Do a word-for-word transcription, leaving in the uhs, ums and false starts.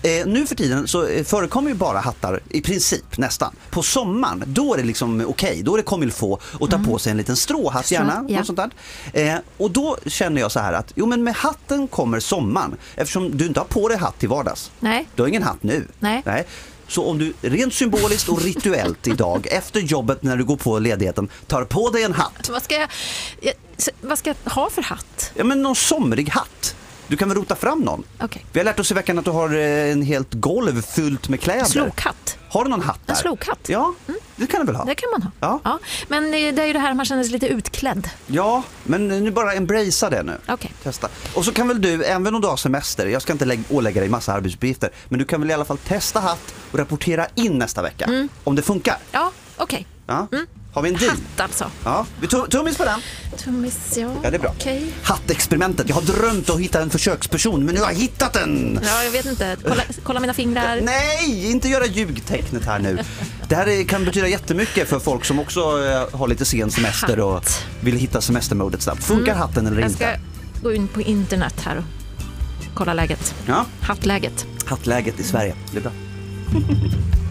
Eh, nu för tiden så eh, förekommer ju bara hattar i princip nästan. På sommaren, då är det liksom okej. Okay, då är det comme il faut att ta mm. på sig en liten stråhatt gärna. Ja. Och, sånt där. Eh, och då känner jag så här att jo, men med hatten kommer sommaren. Eftersom du inte har på dig hatt till vardags. Nej. Du har ingen hatt nu. Nej. Nej. Så om du rent symboliskt och rituellt idag efter jobbet när du går på ledigheten tar på dig en hatt. Vad ska jag, jag vad ska jag ha för hatt? Ja, men någon somrig hatt. Du kan väl rota fram någon. Okay. Vi har lärt oss i veckan att du har en helt golv fyllt med kläder. Slokhatt. Har du någon hatt där? En slokhatt. Ja, mm. det kan du väl ha? Det kan man ha. Ja. Ja. Men det är ju det här man känner sig lite utklädd. Ja, men nu bara embracea det nu. Okay. Testa. Och så kan väl du, även om du har semester, jag ska inte lägga, ålägga dig massa arbetsuppgifter, men du kan väl i alla fall testa hatt och rapportera in nästa vecka. Mm. Om det funkar. Ja, okej. Okay. Ja. Mm. Har vi en deal? Hatt alltså. Ja, vi tum- tummis på den. Tummis, ja. Ja, det är bra. Okay. Hattexperimentet. Jag har drömt att hitta en försöksperson, men nu har jag hittat den. Ja, jag vet inte. Kolla, kolla mina fingrar. Nej, inte göra ljugtecknet här nu. Det här kan betyda jättemycket för folk som också har lite sen semester och hatt. Vill hitta semestermodet snabbt. Funkar mm. hatten eller inte? Jag ska gå in på internet här och kolla läget. Ja. Hattläget. Hattläget i Sverige. Det är bra.